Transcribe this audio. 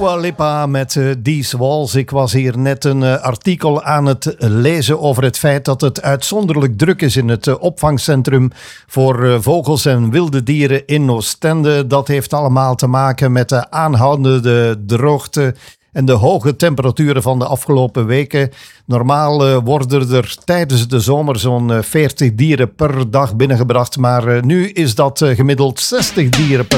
Dua Lipa met These Walls. Ik was hier net een artikel aan het lezen over het feit dat het uitzonderlijk druk is in het opvangcentrum voor vogels en wilde dieren in Oostende. Dat heeft allemaal te maken met de aanhoudende droogte en de hoge temperaturen van de afgelopen weken. Normaal worden er tijdens de zomer zo'n 40 dieren per dag binnengebracht, maar nu is dat gemiddeld 60 dieren per